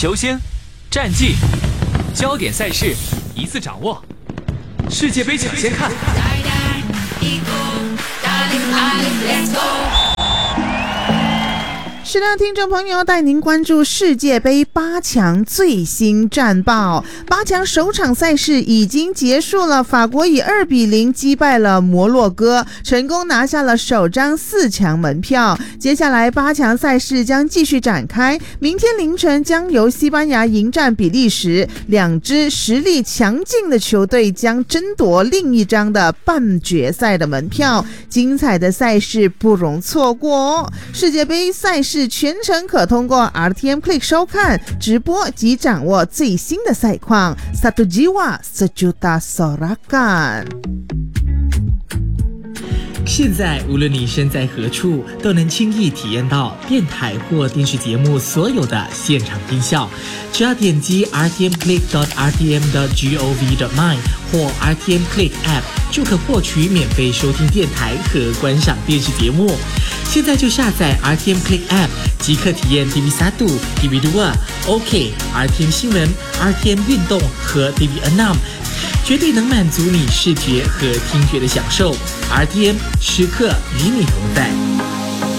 球星、战绩、焦点赛事一次掌握，世界杯抢先看。 是的，听众朋友，带您关注世界杯8强最新战报。8强首场赛事已经结束了，法国以2-0击败了摩洛哥，成功拿下了首张4强门票。接下来8强赛事将继续展开，明天凌晨将由西班牙迎战比利时，两支实力强劲的球队将争夺另一张的半决赛的门票。精彩的赛事不容错过哦！世界杯赛事全程可通过 RTM Click 收看、直播及掌握最新的赛况。Satu jiwa sejuta sorakan。 现在无论你身在何处，都能轻易体验到电台或电视节目所有的现场音效。只要点击 rtmclick.rtm.gov.my 或 RTM Click App， 就可获取免费收听电台和观赏电视节目。现在就下载 RTM Click App， 即刻体验 TV1、TV2、OK、RTM 新闻、RTM 运动和 TV6， 绝对能满足你视觉和听觉的享受。RTM 时刻与你同在。